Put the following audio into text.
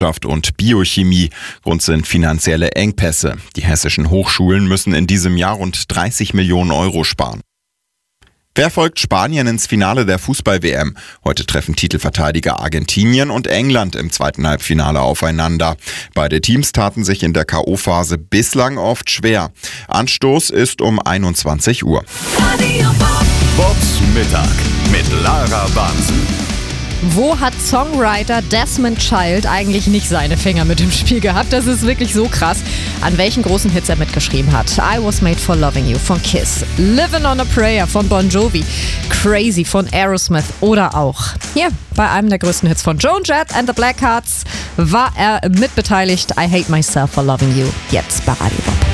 und Biochemie. Grund sind finanzielle Engpässe. Die hessischen Hochschulen müssen in diesem Jahr rund 30 Millionen Euro sparen. Wer folgt Spanien ins Finale der Fußball-WM? Heute treffen Titelverteidiger Argentinien und England im zweiten Halbfinale aufeinander. Beide Teams taten sich in der K.O.-Phase bislang oft schwer. Anstoß ist um 21 Uhr. Bobs Mittag mit Lara Bansen. Wo hat Songwriter Desmond Child eigentlich nicht seine Finger mit im Spiel gehabt? Das ist wirklich so krass, an welchen großen Hits er mitgeschrieben hat. I Was Made for Loving You von Kiss, Living on a Prayer von Bon Jovi, Crazy von Aerosmith oder auch hier bei einem der größten Hits von Joan Jett and the Blackhearts war er mitbeteiligt. I Hate Myself for Loving You, jetzt bei Radio Bob.